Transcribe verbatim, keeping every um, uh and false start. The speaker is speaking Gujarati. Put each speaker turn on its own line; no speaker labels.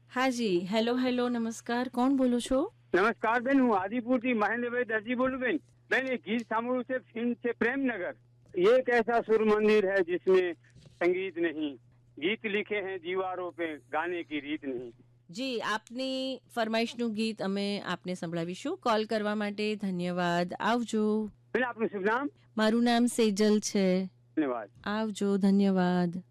હાજી, હેલો હેલો, નમસ્કાર. કોણ બોલો છો?
નમસ્કાર બેન, હું આદિપુરથી મહેન્દ્રભાઈ દરજી બોલું બેન. બેન એ ગીત સાંભળ્યું છે, ફિલ્મ છે પ્રેમનગર. ये कैसा सुर मंदिर है जिसमें संगीत नहीं, गीत लिखे हैं दीवारों पे, गाने की રીત નહીં.
જી, આપની ફરમાઈશનું ગીત અમે આપને સંભળાવીશું. કોલ કરવા માટે ધન્યવાદ. આવજો.
બેન આપનું શુભ નામ?
મારું નામ સેજલ છે.
ધન્યવાદ.
આવજો. ધન્યવાદ.